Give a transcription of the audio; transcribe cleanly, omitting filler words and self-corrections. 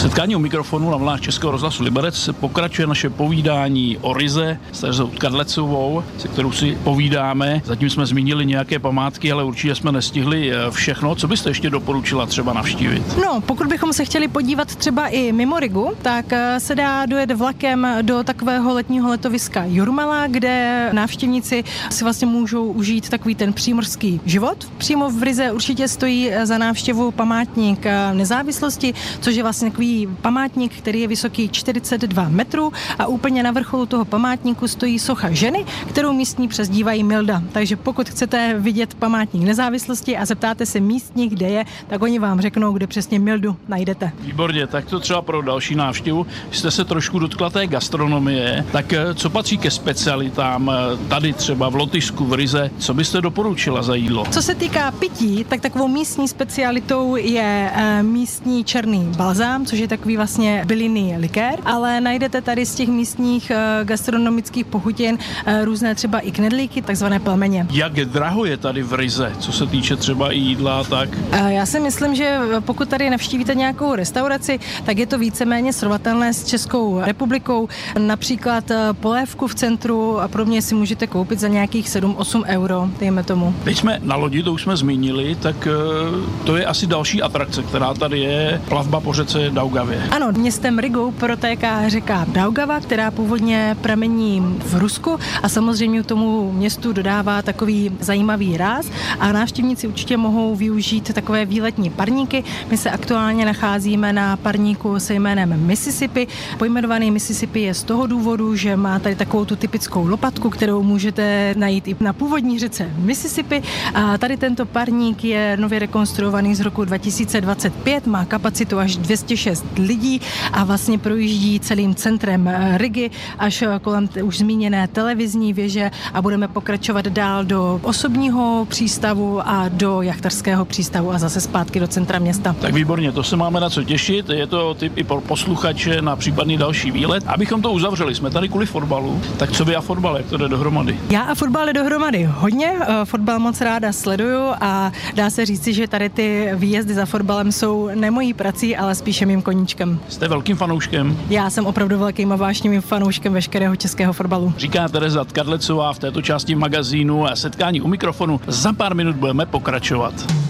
Setkání u mikrofonu na vlnách Českého rozhlasu Liberec pokračuje naše povídání o Rize s Terezou Tkadlecovou, se kterou si povídáme. Zatím jsme zmínili nějaké památky, ale určitě jsme nestihli všechno. Co byste ještě doporučila třeba navštívit? No, pokud bychom se chtěli podívat třeba i mimo Rigu, tak se dá dojet vlakem do takového letního letoviska Jurmala, kde návštěvníci si vlastně můžou užít takový ten přímořský život. Přímo v Rize určitě stojí za návštěvu památník Nezávislosti, což je vlastně takový památník, který je vysoký 42 metrů a úplně na vrcholu toho památníku stojí socha ženy, kterou místní přezdívají Milda. Takže pokud chcete vidět památník Nezávislosti a zeptáte se místních, kde je, tak oni vám řeknou, kde přesně Mildu najdete. Výborně, tak to třeba pro další návštěvu. Jste se trošku dotkla té gastronomie, tak co patří ke specialitám tady třeba v Lotyšsku, v Rize, co byste doporučila za jídlo? Co se týká pití, tak takovou místní specialitou je místní černý balzám, což je takový vlastně bylinný likér, ale najdete tady z těch místních gastronomických pochutin různé třeba i knedlíky, takzvané pelmeně. Jak draho je tady v Rize, co se týče třeba i jídla, tak? Já si myslím, že pokud tady navštívíte nějakou restauraci, tak je to víceméně srovnatelné s Českou republikou. Například polévku v centru a pro mě si můžete koupit za nějakých 7-8 euro, dejme tomu. Teď jsme na lodi, to už jsme zmínili, tak to je asi další atrakce, která tady je, plavba po řece Daugavě. Ano, městem Rigou protéká řeka Daugava, která původně pramení v Rusku a samozřejmě tomu městu dodává takový zajímavý ráz a návštěvníci určitě mohou využít takové výletní parníky. My se aktuálně nacházíme na parníku se jménem Mississippi. Pojmenovaný Mississippi je z toho důvodu, že má tady takovou tu typickou lopatku, kterou můžete najít i na původní řece Mississippi. A tady tento parník je nově rekonstruovaný z roku 2025, má kapacitu až 206 lidí a vlastně projíždí celým centrem Rigy až kolem už zmíněné televizní věže a budeme pokračovat dál do osobního přístavu a do jachtarského přístavu a zase zpátky do centra města. Tak výborně, to se máme na co těšit, je to tip i pro posluchače na případný další výlet. Abychom to uzavřeli, jsme tady kvůli fotbalu, tak co vy a fotbal, jak to jde dohromady? Já a fotbal jde dohromady hodně, fotbal moc ráda sleduju a dá se říci, že tady ty výjezdy za fotbalem jsou ne mojí prací, ale spíše mým koníčkem. Jste velkým fanouškem? Já jsem opravdu velkým a vášnivým fanouškem veškerého českého fotbalu. Říká Tereza Tkadlecová v této části magazínu a Setkání u mikrofonu. Za pár minut budeme pokračovat.